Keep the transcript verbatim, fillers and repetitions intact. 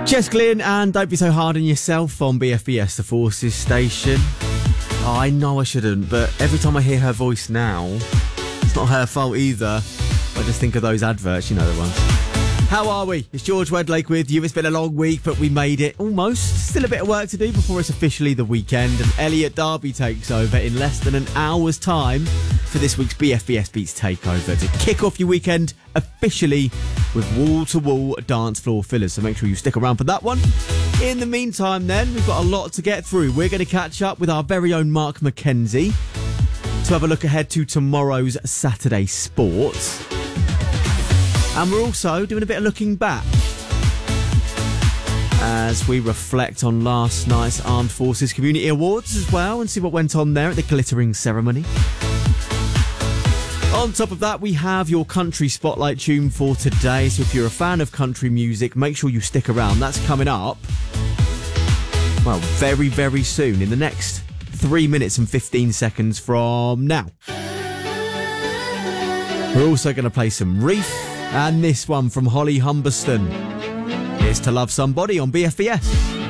Jess Glynn and Don't Be So Hard on Yourself on B F B S, the Forces station. Oh, I know I shouldn't, but every time I hear her voice now, it's not her fault either. I just think of those adverts, you know the ones. How are we? It's George Wedlake with you. It's been a long week, but we made it almost. Still a bit of work to do before it's officially the weekend, and Elliot Darby takes over in less than an hour's time for this week's B F B S Beats Takeover to kick off your weekend officially with wall-to-wall dance floor fillers. So make sure you stick around for that one. In the meantime, then, we've got a lot to get through. We're going to catch up with our very own Mark McKenzie to have a look ahead to tomorrow's Saturday Sports. And we're also doing a bit of looking back as we reflect on last night's Armed Forces Community Awards as well and see what went on there at the glittering ceremony. On top of that, we have your country spotlight tune for today. So if you're a fan of country music, make sure you stick around. That's coming up, well, very, very soon, in the next three minutes and fifteen seconds from now. We're also going to play some Reef. And this one from Holly Humberston is To Love Somebody on B F B S.